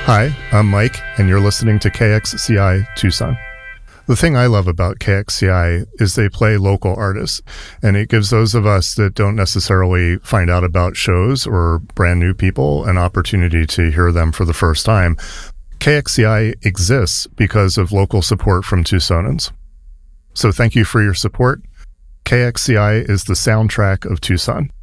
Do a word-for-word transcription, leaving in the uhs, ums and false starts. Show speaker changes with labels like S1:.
S1: Hi, I'm Mike, and you're listening to K X C I Tucson. The thing I love about K X C I is they play local artists, and it gives those of us that don't necessarily find out about shows or brand new people an opportunity to hear them for the first time. K X C I exists because of local support from Tucsonans. So thank you for your support. K X C I is the soundtrack of Tucson.